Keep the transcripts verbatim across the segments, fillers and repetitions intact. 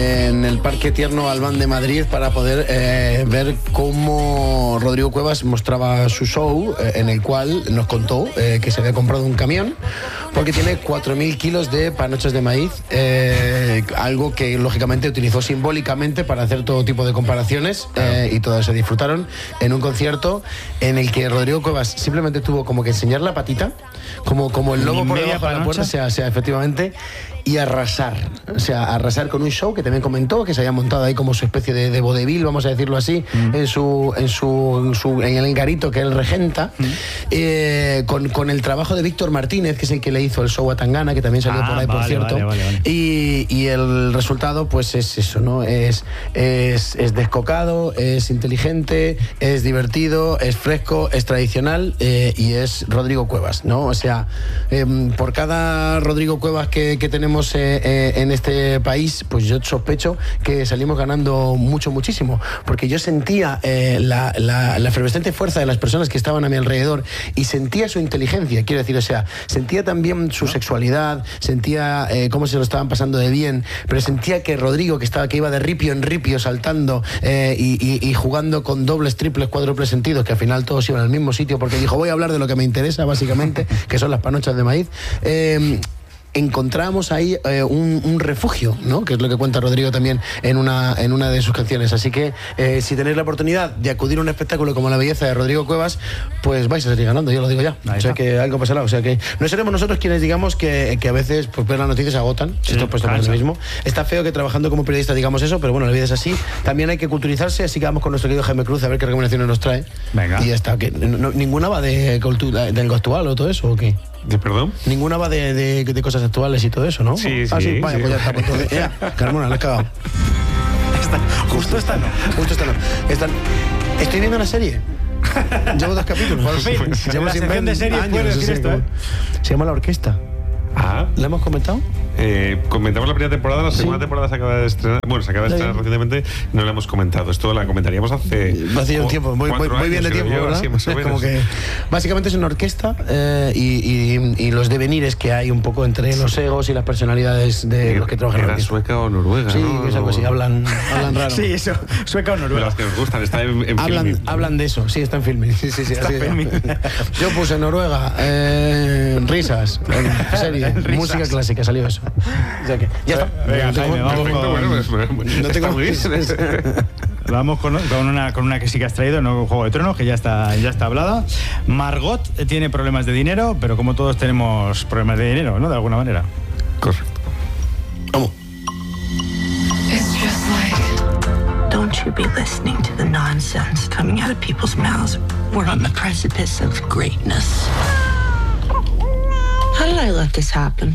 en el Parque Tierno Albán de Madrid para poder eh, ver cómo Rodrigo Cuevas mostraba su show, eh, en el cual nos contó eh, que se había comprado un camión porque tiene cuatro mil kilos de panochas de maíz, eh, algo que lógicamente utilizó simbólicamente para hacer todo tipo de comparaciones, eh, y todas se disfrutaron en un concierto en el que Rodrigo Cuevas simplemente tuvo como que enseñar la patita, como, como el lobo por debajo de la puerta, o sea, o sea, efectivamente, y arrasar, o sea, arrasar con un show que también comentó que se había montado ahí como su especie de, de vodevil, vamos a decirlo así, mm. en su en su, en su en el garito que él regenta, mm. eh, con, con el trabajo de Víctor Martínez, que es el que le hizo el show a Tangana, que también salió ah, por ahí, vale, por cierto, vale, vale, vale. Y, y el resultado pues es eso, ¿no? Es, es, es descocado, es inteligente, es divertido, es fresco, es tradicional, eh, y es Rodrigo Cuevas, ¿no? O sea, eh, por cada Rodrigo Cuevas que, que tenemos Eh, eh, en este país, pues yo sospecho que salimos ganando mucho, muchísimo, porque yo sentía eh, la, la, la efervescente fuerza de las personas que estaban a mi alrededor y sentía su inteligencia, quiero decir, o sea, sentía también su sexualidad, sentía eh, cómo se lo estaban pasando de bien, pero sentía que Rodrigo, que estaba que iba de ripio en ripio saltando eh, y, y, y jugando con dobles, triples, cuádruples sentidos, que al final todos iban al mismo sitio porque dijo, voy a hablar de lo que me interesa básicamente, que son las panochas de maíz. eh, encontramos ahí eh, un, un refugio, ¿no? Que es lo que cuenta Rodrigo también en una, en una de sus canciones. Así que eh, si tenéis la oportunidad de acudir a un espectáculo como La Belleza de Rodrigo Cuevas, pues vais a salir ganando, yo lo digo ya. Ahí o sea está. Que algo pasará, o sea que no seremos nosotros quienes digamos que, que a veces pues, ver las noticias agotan, si sí, esto puesto por lo mismo. Está feo que trabajando como periodista digamos eso, pero bueno, la vida es así. También hay que culturizarse, así que vamos con nuestro querido Jaime Cruz a ver qué recomendaciones nos trae. Venga. Y ya está. Que no, ninguna va de cultura, del actual o todo eso, ¿o qué? ¿De perdón? Ninguna va de, de, de cosas actuales y todo eso, ¿no? Sí, ah, sí. sí. Vaya, sí. pues ya está. Pues entonces, ya, Carmona, la has cagado. Esta, justo esta no. Justo esta no. Esta, estoy viendo una serie. Llevo dos capítulos. Por fin. Llevo la sección de series años, puedes decir esto, ¿eh? Se llama La Orquesta. Ah. ¿La hemos comentado? Eh, comentamos la primera temporada, la segunda sí. temporada se acaba de estrenar, bueno, se acaba de estrenar recientemente, no la hemos comentado. Esto la comentaríamos hace hace un tiempo, muy, muy, muy bien de tiempo, yo, ¿verdad? Así, como que básicamente es una orquesta eh, y, y, y los devenires que hay un poco entre los egos y las personalidades de los que trabajan. ¿Era sueca o noruega? Sí, ¿no? es algo así, hablan, hablan raro. Sí, eso, sueca o noruega. De las que nos gustan, está en, en hablan, filming. hablan de eso, sí, está en filming. Sí, sí, sí, está así en filming. Yo puse Noruega, eh, risas, en serie, risas. Música clásica, salió eso. O sea que, ya está. Venga, Jaime, vamos con... Bueno, pues, pues, no tengo muy bien. Vamos con, con, una, con una que sí que has traído, no con Juego de Tronos, que ya está, ya está hablada. Margot tiene problemas de dinero, pero como todos tenemos problemas de dinero, ¿no? De alguna manera. Correcto. Vamos. It's just like, don't you be listening to the nonsense coming out of people's mouths. We're on the precipice of greatness. How did I let this happen?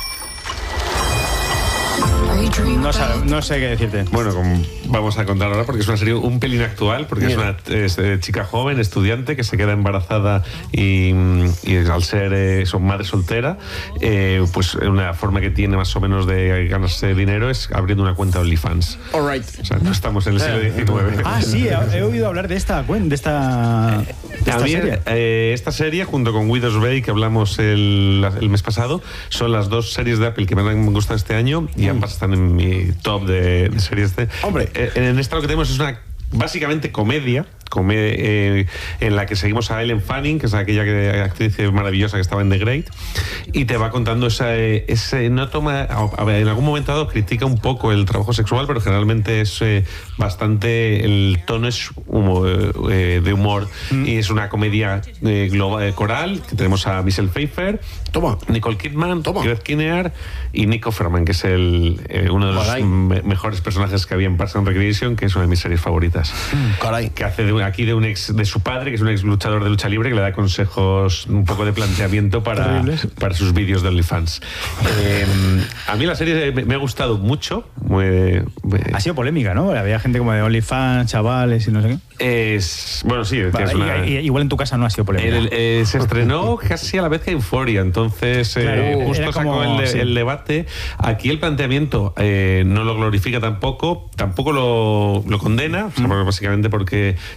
No, sabe, no sé qué decirte. Bueno, como vamos a contar ahora porque es una serie un pelín actual, porque Bien. es una es, eh, chica joven, estudiante, que se queda embarazada y, y al ser eh, son madre soltera, eh, pues una forma que tiene más o menos de ganarse dinero es abriendo una cuenta OnlyFans. All right. O sea, no estamos en el siglo diecinueve. Ah, sí, he, he oído hablar de esta cuenta, de esta, de esta a mí, serie. Eh, esta serie, junto con Widow's Bay, que hablamos el, el mes pasado, son las dos series de Apple que me han gustado este año y ambas están en mi top de, de series de... Hombre, eh, en esta lo que tenemos es una básicamente comedia, comedia eh, en la que seguimos a Ellen Fanning, que es aquella que, actriz maravillosa que estaba en The Great, y te va contando esa, ese no toma, a ver, en algún momento dado critica un poco el trabajo sexual, pero generalmente es eh, bastante, el tono es humor, eh, de humor, mm. y es una comedia eh, global, eh, coral, que tenemos a Michelle Pfeiffer, Toma. Nicole Kidman, Gareth Kinnear y Nico Offerman, que es el, eh, uno de los me mejores personajes que había en Parks and Recreation, que es una de mis series favoritas. Mm, caray. Que hace de, aquí de un ex de su padre, que es un ex luchador de lucha libre, que le da consejos, un poco de planteamiento para, para sus vídeos de OnlyFans. Eh, a mí la serie me, me ha gustado mucho. Muy, muy, ha sido polémica, ¿no? Había gente como de OnlyFans, chavales y no sé qué. Es, bueno, sí. Vale, es una, y, y, igual en tu casa no ha sido polémica. El, eh, se estrenó casi a la vez que Euphoria, entonces claro, eh, justo sacó como, el, sí. el debate. Aquí el planteamiento eh, no lo glorifica tampoco, tampoco lo, lo condena, o sea, porque básicamente porque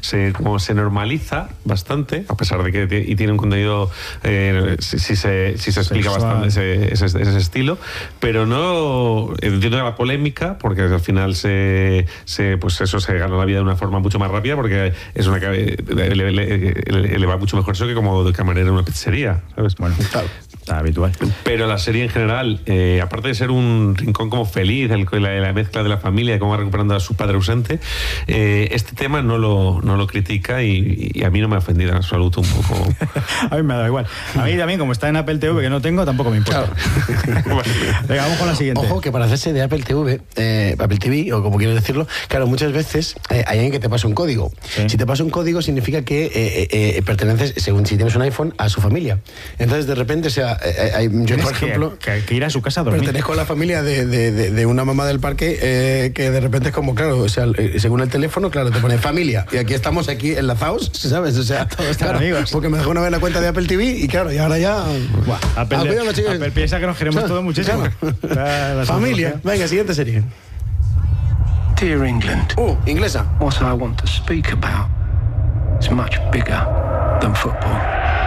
se, como se normaliza bastante, a pesar de que y tiene un contenido, eh, si, si, se, si se explica Sexual. bastante ese, ese, ese estilo, pero no entiendo la polémica, porque al final se, se pues eso se gana la vida de una forma mucho más rápida, porque es una le, le, le, le va mucho mejor eso que como de camarero en una pizzería, ¿sabes? Bueno, claro. Está habitual. Pero la serie en general, eh, aparte de ser un rincón como feliz, el, la, la mezcla de la familia, de cómo va recuperando a su padre ausente, eh, este tema no lo, no lo critica y, y a mí no me ha ofendido en absoluto un poco. A mí me ha dado igual. A mí también, como está en Apple T V, que no tengo, tampoco me importa. Claro. Venga, vamos con la siguiente. Ojo, que para hacerse de Apple T V, eh, Apple T V, o como quieras decirlo, claro, muchas veces eh, hay alguien que te pasa un código. Sí. Si te pasa un código, significa que eh, eh, perteneces, según si tienes un iPhone, a su familia. Entonces, de repente, o sea, eh, hay, yo, por ejemplo, que, que ir a su casa a dormir. pertenezco a la familia de, de, de, de una mamá del parque eh, que de repente es como, claro, o sea, eh, según el teléfono, claro, te pone familia. Y aquí estamos aquí enlazados, ¿sabes? O sea, todos están claro, amigos. Porque me dejó una vez la cuenta de Apple T V y claro, y ahora ya... Buah. Apple, Ah, cuidado, chicos. Apple piensa que nos queremos Claro, todos muchísimo. claro. La Familia. sociología. Venga, siguiente serie. Dear England, Uh, inglesa. what I want to speak about is much bigger than football.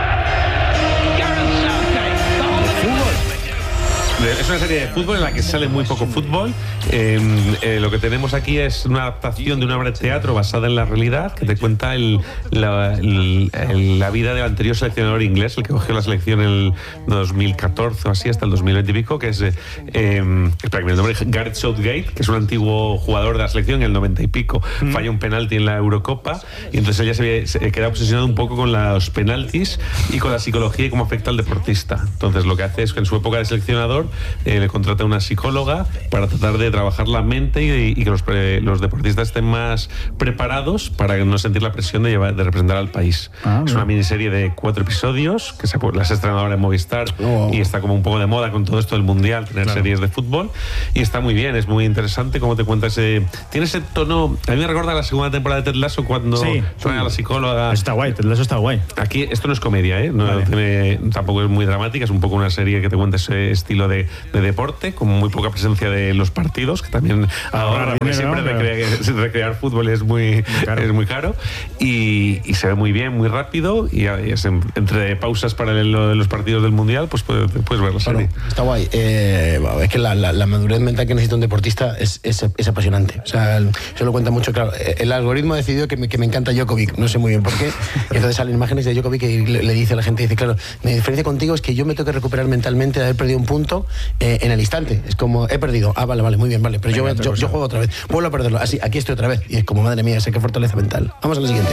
Es una serie de fútbol en la que sale muy poco fútbol. Eh, eh, lo que tenemos aquí es una adaptación de una obra de teatro basada en la realidad que te cuenta el, la, el, el, la vida del anterior seleccionador inglés, el que cogió la selección en el dos mil catorce o así, hasta el dos mil veinte y pico, que es, eh, espera que me el nombre, Gareth Southgate, que es un antiguo jugador de la selección en el noventa y pico. Mm. Falla un penalti en la Eurocopa y entonces él ya se, se queda obsesionado un poco con los penaltis y con la psicología y cómo afecta al deportista. Entonces lo que hace es que en su época de seleccionador Eh, le contrata a una psicóloga para tratar de trabajar la mente y, y que los, pre, los deportistas estén más preparados para no sentir la presión de, llevar, de representar al país. Ah, es una miniserie de cuatro episodios que se, las estrenado ahora en Movistar oh. y está como un poco de moda con todo esto del mundial, tener claro. series de fútbol, y está muy bien, es muy interesante cómo te cuenta ese... Tiene ese tono... A mí me recuerda a la segunda temporada de Ted Lasso cuando sí, trae a la psicóloga... Está guay, Ted Lasso está guay. Aquí esto no es comedia, ¿eh? No vale. tiene, tampoco es muy dramática, es un poco una serie que te cuenta ese estilo de de deporte, con muy poca presencia de los partidos, que también ahora dinero, siempre ¿no? recrear, recrear fútbol es muy, muy caro, es muy caro y, y se ve muy bien, muy rápido, y, y es en, entre pausas para el, los partidos del Mundial, pues puedes, puedes ver la serie. Bueno, está guay. Eh, es que la, la, la madurez mental que necesita un deportista es, es, es apasionante. O sea, se lo cuenta mucho, claro. El algoritmo ha decidido que me, que me encanta Djokovic, no sé muy bien por qué. Y entonces salen imágenes de Djokovic y le, le dice a la gente, dice, claro, mi diferencia contigo es que yo me tengo que recuperar mentalmente de haber perdido un punto eh, en el instante. Es como, he perdido. Ah, vale, vale, muy bien, vale. Pero Venga, yo, yo, yo juego otra vez. Vuelvo a perderlo. Así, aquí estoy otra vez. Y es como, madre mía, sé que fortaleza mental. Vamos a la siguiente.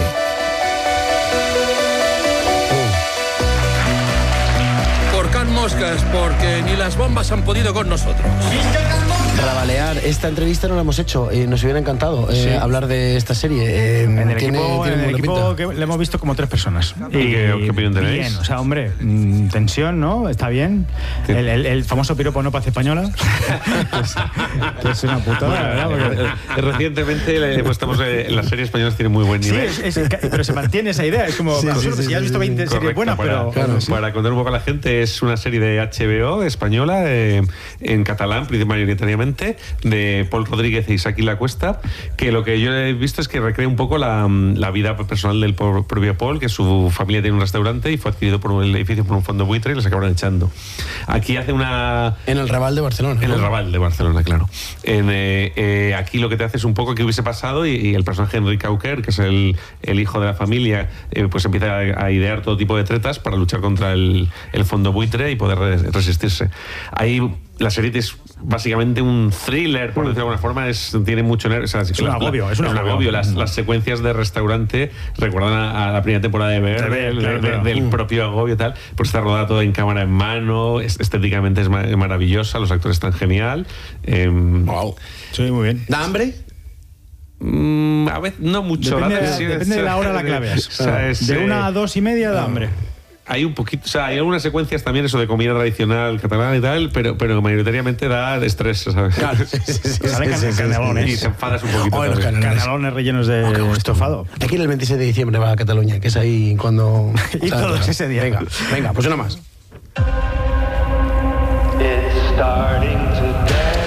Por Can Moscas, porque ni las bombas han podido con nosotros. Rabalear, esta entrevista no la hemos hecho, eh, nos hubiera encantado eh, sí. hablar de esta serie. Eh, en el tiene, equipo, tiene en el equipo que le hemos visto como tres personas. ¿Y, ¿Y qué, qué opinión tenéis? Bien, o sea, hombre, mmm, tensión, ¿no? Está bien. Sí. El, el, el famoso piropo no paz española. pues, que es una putada, bueno, ¿verdad? Porque... Recientemente pues, estamos, eh, las series españolas tienen muy buen nivel. Sí, es, es, pero se mantiene esa idea. Es como, sí, sí, sí, si has visto veinte series buenas, para, pero... Claro, sí. Para contar un poco a la gente, es una serie de H B O española, eh, en catalán, mayoritariamente, de Paul Rodríguez e Isaki La Cuesta, que lo que yo he visto es que recrea un poco la, la vida personal del propio Paul, que su familia tiene un restaurante y fue adquirido por el edificio por un fondo buitre y les acabaron echando. Aquí hace una... En el Raval de Barcelona. En ¿no? el Raval de Barcelona, claro. En, eh, eh, aquí lo que te hace es un poco qué hubiese pasado y, y el personaje Enrique Auquer, que es el, el hijo de la familia, eh, pues empieza a, a idear todo tipo de tretas para luchar contra el, el fondo buitre y poder resistirse. Ahí la serie es básicamente un thriller, por decirlo de alguna forma, es, tiene mucho nervio. O sea, es, un agobio, es un agobio. agobio. Las, las secuencias de restaurante recuerdan a, a la primera temporada de Ver, de, de, claro, de, claro. del propio agobio y tal. Pues está rodada todo en cámara en mano, es, estéticamente es maravillosa, los actores están genial. Eh, wow. Sí, muy bien. ¿Da hambre? Mm, a veces no mucho. Depende, la, de, depende es, de la hora a la que la veas. O sea, es, de una a dos y media da hambre. Hay un poquito, o sea, hay algunas secuencias también eso de comida tradicional catalana y tal, pero, pero mayoritariamente da estrés, ¿sabes? Claro, sí, sí, sí, sale sí, sí, canelones. Y te enfadas un poquito. Oh, los canelones. canelones rellenos de oh, estofado. Aquí el veintiséis de diciembre va a Cataluña, que es ahí cuando... y todos claro. ese día. Venga, venga, pues una más.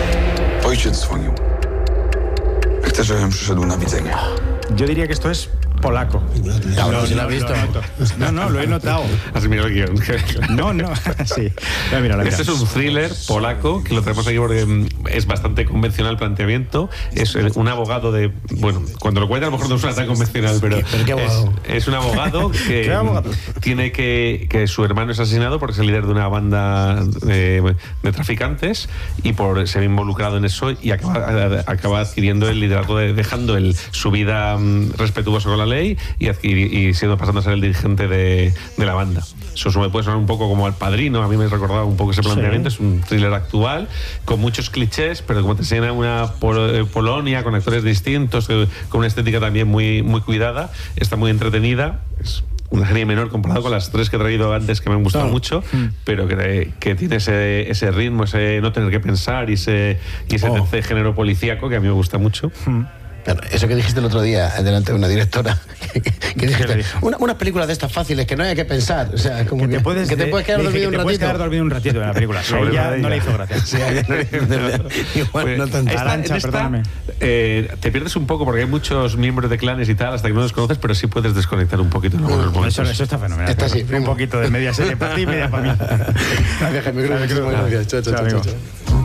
Ojciec dzwonił. Jak też, żebym przyszedł na widzenie. Yo diría que esto es polaco. Cabrón, si lo has visto. No, no, lo he notado. Has mirado el guión. No, no, sí. Mira, mira, mira. Este es un thriller polaco que lo tenemos aquí porque es bastante convencional el planteamiento. Es un abogado de... Bueno, cuando lo cuenta a lo mejor no suena tan convencional, pero, ¿Pero qué abogado? Es, es un abogado que ¿Qué abogado? tiene que... que su hermano es asesinado porque es el líder de una banda de, de traficantes y por ser involucrado en eso y acaba, acaba adquiriendo el liderazgo, de, dejando el, su vida um, respetuosa con la ley y, adquirir, y siendo pasando a ser el dirigente de, de la banda. Eso me puede sonar un poco como El Padrino, a mí me recordaba un poco ese planteamiento. Sí. Es un thriller actual con muchos clichés, pero como te enseñan una Pol- Polonia con actores distintos, con una estética también muy, muy cuidada, está muy entretenida. Es una serie menor comparado con las tres que he traído antes que me han gustado claro. mucho, mm. pero que, que tiene ese, ese ritmo, ese no tener que pensar y ese, y ese, oh. ese género policíaco que a mí me gusta mucho. Mm. Pero eso que dijiste el otro día delante de una directora, que, que dijiste, una, unas películas de estas fáciles que no hay que pensar, o sea, como que, que, te, puedes, que te puedes quedar dormido un ratito. Puedes quedar dormido un ratito en la película. Sobre ya no le hizo gracia. Sí, igual pues, no tanto. Esta, Arancha, esta, perdóname. Eh, te pierdes un poco porque hay muchos miembros de clanes y tal hasta que no los conoces, pero sí puedes desconectar un poquito. ¿no? Uh, eso, eso está fenomenal. Está así, un poquito de media serie para ti y media para mí. Gracias, Jaime. Gracias. Chao, chao, chao.